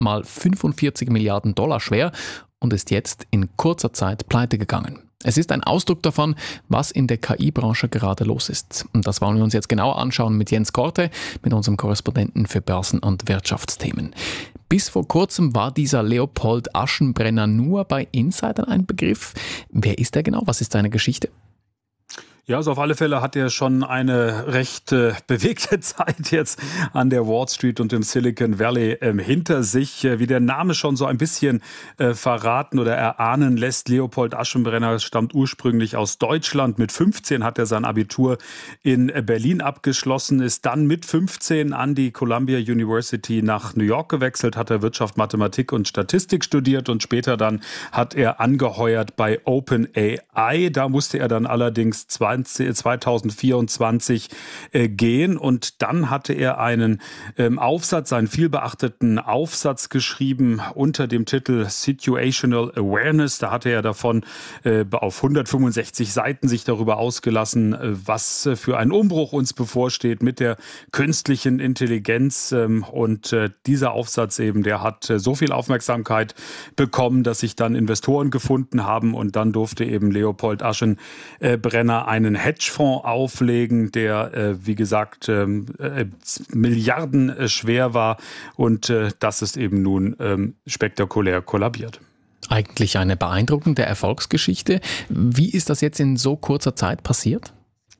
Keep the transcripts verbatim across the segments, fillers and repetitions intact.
mal fünfundvierzig Milliarden Dollar schwer und ist jetzt in kurzer Zeit pleite gegangen. Es ist ein Ausdruck davon, was in der K I-Branche gerade los ist. Und das wollen wir uns jetzt genauer anschauen mit Jens Korte, mit unserem Korrespondenten für Börsen- und Wirtschaftsthemen. Bis vor kurzem war dieser Leopold Aschenbrenner nur bei Insidern ein Begriff. Wer ist er genau? Was ist seine Geschichte? Ja, also auf alle Fälle hat er schon eine recht äh, bewegte Zeit jetzt an der Wall Street und im Silicon Valley ähm, hinter sich. Äh, wie der Name schon so ein bisschen äh, verraten oder erahnen lässt, Leopold Aschenbrenner stammt ursprünglich aus Deutschland. Mit fünfzehn hat er sein Abitur in äh, Berlin abgeschlossen, ist dann mit fünfzehn an die Columbia University nach New York gewechselt, hat er Wirtschaft, Mathematik und Statistik studiert und später dann hat er angeheuert bei OpenAI. Da musste er dann allerdings zwei zweitausendvierundzwanzig äh, gehen und dann hatte er einen ähm, Aufsatz, einen vielbeachteten Aufsatz geschrieben unter dem Titel Situational Awareness. Da hatte er davon äh, auf hundertfünfundsechzig Seiten sich darüber ausgelassen, äh, was äh, für ein Umbruch uns bevorsteht mit der künstlichen Intelligenz. Ähm, und äh, dieser Aufsatz eben, der hat äh, so viel Aufmerksamkeit bekommen, dass sich dann Investoren gefunden haben und dann durfte eben Leopold Aschenbrenner einen Hedgefonds auflegen, der, äh, wie gesagt, ähm, äh, Milliarden äh, schwer war und äh, das ist eben nun ähm, spektakulär kollabiert. Eigentlich eine beeindruckende Erfolgsgeschichte. Wie ist das jetzt in so kurzer Zeit passiert?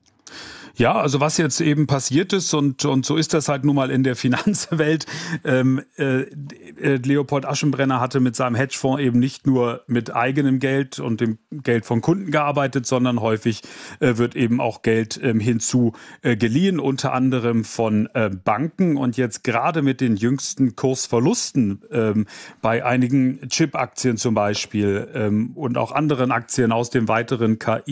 Ja, also was jetzt eben passiert ist und, und so ist das halt nun mal in der Finanzwelt. Ähm, äh, Leopold Aschenbrenner hatte mit seinem Hedgefonds eben nicht nur mit eigenem Geld und dem Geld von Kunden gearbeitet, sondern häufig äh, wird eben auch Geld ähm, hinzu äh, geliehen, unter anderem von äh, Banken. Und jetzt gerade mit den jüngsten Kursverlusten ähm, bei einigen Chip-Aktien zum Beispiel ähm, und auch anderen Aktien aus dem weiteren K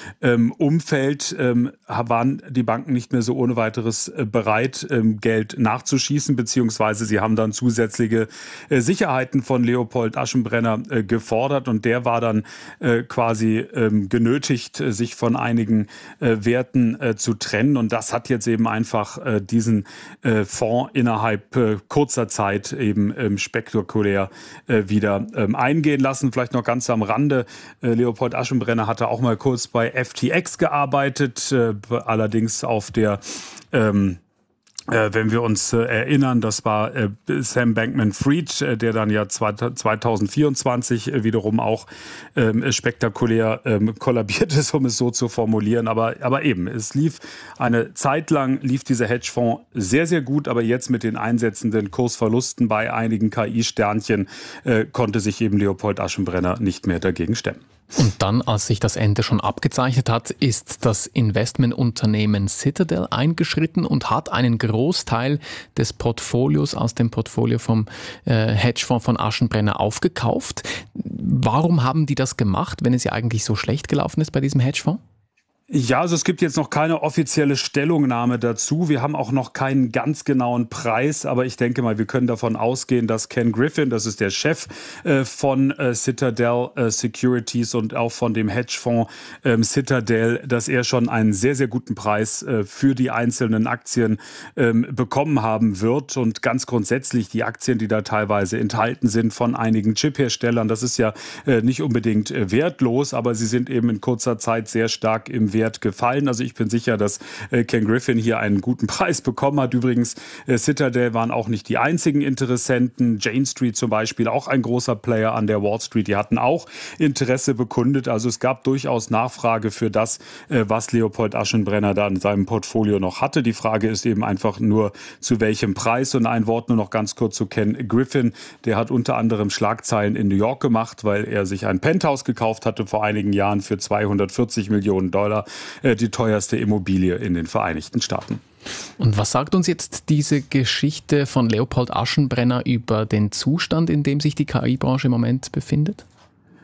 I-Umfeld ähm, waren die Banken nicht mehr so ohne weiteres bereit, Geld nachzuschießen, beziehungsweise sie haben dann zusätzliche Sicherheiten von Leopold Aschenbrenner gefordert und der war dann quasi genötigt, sich von einigen Werten zu trennen und das hat jetzt eben einfach diesen Fonds innerhalb kurzer Zeit eben spektakulär wieder eingehen lassen. Vielleicht noch ganz am Rande, Leopold Aschenbrenner hatte auch mal kurz bei F T X gearbeitet, allerdings auf der, ähm, äh, wenn wir uns äh, erinnern, das war äh, Sam Bankman-Fried, äh, der dann ja zweitausendvierundzwanzig äh, wiederum auch ähm, spektakulär ähm, kollabiert ist, um es so zu formulieren. Aber, aber eben, es lief eine Zeit lang, lief dieser Hedgefonds sehr, sehr gut, aber jetzt mit den einsetzenden Kursverlusten bei einigen K I-Sternchen äh, konnte sich eben Leopold Aschenbrenner nicht mehr dagegen stemmen. Und dann, als sich das Ende schon abgezeichnet hat, ist das Investmentunternehmen Citadel eingeschritten und hat einen Großteil des Portfolios aus dem Portfolio vom äh, Hedgefonds von Aschenbrenner aufgekauft. Warum haben die das gemacht, wenn es ja eigentlich so schlecht gelaufen ist bei diesem Hedgefonds? Ja, also es gibt jetzt noch keine offizielle Stellungnahme dazu. Wir haben auch noch keinen ganz genauen Preis, aber ich denke mal, wir können davon ausgehen, dass Ken Griffin, das ist der Chef äh, von äh, Citadel äh, Securities und auch von dem Hedgefonds ähm, Citadel, dass er schon einen sehr, sehr guten Preis äh, für die einzelnen Aktien ähm, bekommen haben wird. Und ganz grundsätzlich die Aktien, die da teilweise enthalten sind von einigen Chipherstellern, das ist ja äh, nicht unbedingt äh, wertlos, aber sie sind eben in kurzer Zeit sehr stark im Wert Wert gefallen. Also ich bin sicher, dass äh, Ken Griffin hier einen guten Preis bekommen hat. Übrigens, äh, Citadel waren auch nicht die einzigen Interessenten. Jane Street zum Beispiel, auch ein großer Player an der Wall Street, die hatten auch Interesse bekundet. Also es gab durchaus Nachfrage für das, äh, was Leopold Aschenbrenner da in seinem Portfolio noch hatte. Die Frage ist eben einfach nur, zu welchem Preis. Und ein Wort nur noch ganz kurz zu Ken Griffin. Der hat unter anderem Schlagzeilen in New York gemacht, weil er sich ein Penthouse gekauft hatte vor einigen Jahren für zweihundertvierzig Millionen Dollar. Die teuerste Immobilie in den Vereinigten Staaten. Und was sagt uns jetzt diese Geschichte von Leopold Aschenbrenner über den Zustand, in dem sich die K I-Branche im Moment befindet?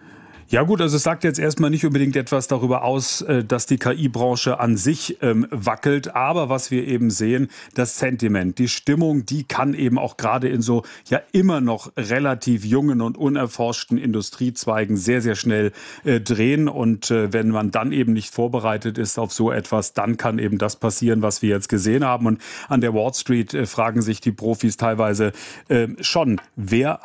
Ja gut, also es sagt jetzt erstmal nicht unbedingt etwas darüber aus, dass die K I-Branche an sich ähm, wackelt. Aber was wir eben sehen, das Sentiment, die Stimmung, die kann eben auch gerade in so ja immer noch relativ jungen und unerforschten Industriezweigen sehr, sehr schnell äh, drehen. Und äh, wenn man dann eben nicht vorbereitet ist auf so etwas, dann kann eben das passieren, was wir jetzt gesehen haben. Und an der Wall Street äh, fragen sich die Profis teilweise äh, schon, wer